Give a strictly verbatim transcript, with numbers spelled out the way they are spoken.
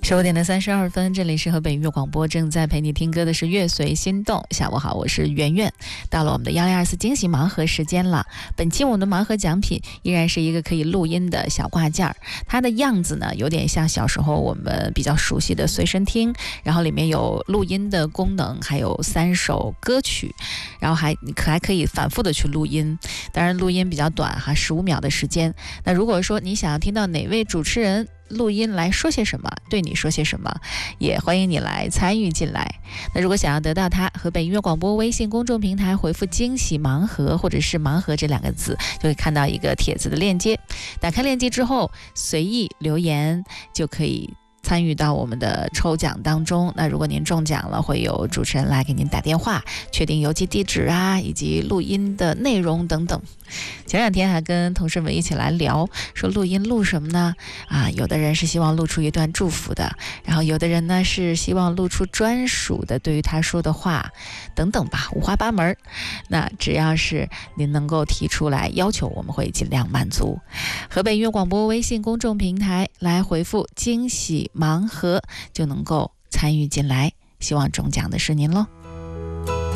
十五点的三十二分，这里是河北音乐广播，正在陪你听歌的是乐随心动。下午好，我是圆圆，到了我们的幺零二四惊喜盲盒时间了。本期我们的盲盒奖品依然是一个可以录音的小挂件，它的样子呢有点像小时候我们比较熟悉的随身听，然后里面有录音的功能，还有三首歌曲，然后还你可还可以反复的去录音，当然录音比较短哈，十五秒的时间。那如果说你想要听到哪位主持人录音来说些什么，对你说些什么，也欢迎你来参与进来。那如果想要得到它，河北音乐广播微信公众平台回复惊喜盲盒或者是盲盒这两个字，就会看到一个帖子的链接，打开链接之后随意留言就可以参与到我们的抽奖当中。那如果您中奖了，会有主持人来给您打电话，确定邮寄地址啊，以及录音的内容等等。前两天还跟同事们一起来聊，说录音录什么呢？啊，有的人是希望录出一段祝福的，然后有的人呢是希望录出专属的对于他说的话，等等吧，五花八门。那只要是您能够提出来要求，我们会尽量满足。河北音乐广播微信公众平台来回复惊喜盲盒，就能够参与进来，希望中奖的是您咯。